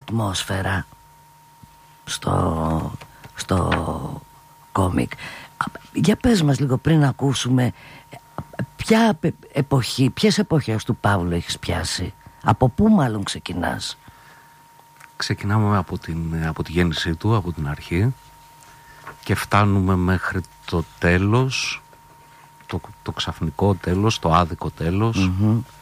ατμόσφαιρα στο κόμικ. Για πες μας λίγο, πριν ακούσουμε, ποιες εποχές του Παύλου έχεις πιάσει? Από πού μάλλον ξεκινάς? Ξεκινάμε από τη γέννησή του, από την αρχή, και φτάνουμε μέχρι το τέλος, το ξαφνικό τέλος, το άδικο τέλος.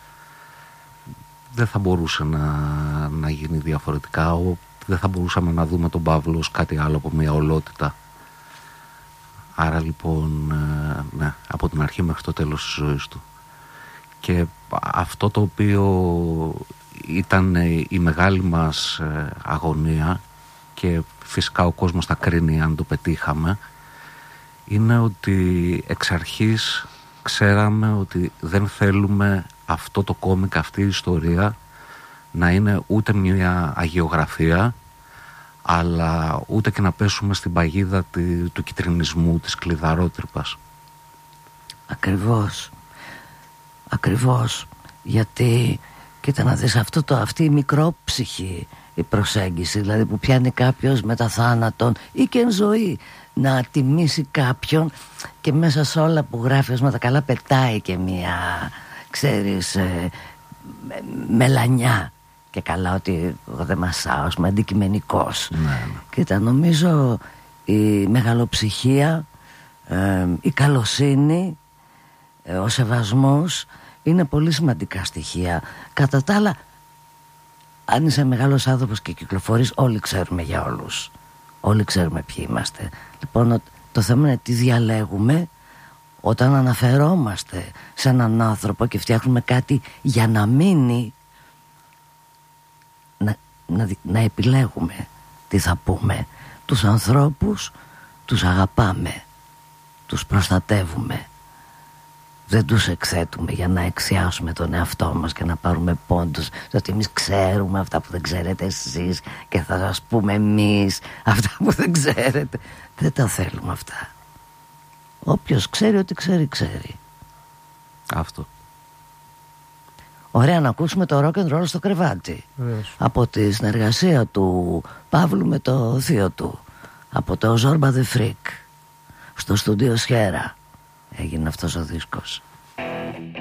Δεν θα μπορούσε να γίνει διαφορετικά. Δεν θα μπορούσαμε να δούμε τον Παύλο ως κάτι άλλο από μια ολότητα. Άρα λοιπόν, ναι, από την αρχή μέχρι το τέλος της ζωής του. Και αυτό το οποίο ήταν η μεγάλη μας αγωνία, και φυσικά ο κόσμος θα κρίνει αν το πετύχαμε, είναι ότι εξ αρχής ξέραμε ότι δεν θέλουμε αυτό το κόμικ, αυτή η ιστορία να είναι ούτε μια αγιογραφία, αλλά ούτε και να πέσουμε στην παγίδα του κιτρινισμού, της κλειδαρότρυπας. Ακριβώς, γιατί κοίτα να δεις, αυτή η μικρόψυχη η προσέγγιση, δηλαδή που πιάνει κάποιος μετά θάνατον ή και εν ζωή, να τιμήσει κάποιον, και μέσα σε όλα που γράφει ως με τα καλά πετάει και μια, ξέρεις, μελανιά, και καλά ότι εγώ δεν μασάω, είμαι αντικειμενικός. Κοίτα, νομίζω η μεγαλοψυχία, η καλοσύνη, ο σεβασμός είναι πολύ σημαντικά στοιχεία. Κατά τα άλλα, αν είσαι μεγάλος άνθρωπος και κυκλοφορείς, όλοι ξέρουμε για όλους. Όλοι ξέρουμε ποιοι είμαστε. Λοιπόν, το θέμα είναι τι διαλέγουμε όταν αναφερόμαστε σε έναν άνθρωπο και φτιάχνουμε κάτι για να μείνει. Να επιλέγουμε τι θα πούμε. Τους ανθρώπους τους αγαπάμε, τους προστατεύουμε, δεν τους εκθέτουμε για να εξιάσουμε τον εαυτό μας και να πάρουμε πόντους, ότι εμείς ξέρουμε αυτά που δεν ξέρετε εσείς και θα σας πούμε εμείς αυτά που δεν ξέρετε. Δεν τα θέλουμε αυτά. Όποιος ξέρει ότι ξέρει, ξέρει. Αυτό. Ωραία, να ακούσουμε το rock and roll στο κρεβάτι. Από τη συνεργασία του Παύλου με το θείο του, από το Zorba the Freak, στο στούντιο Σιέρα έγινε αυτός ο δίσκος.